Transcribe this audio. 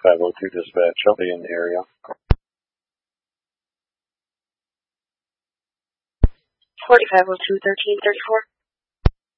4502 dispatch. I'll be in the area. 4502 1334.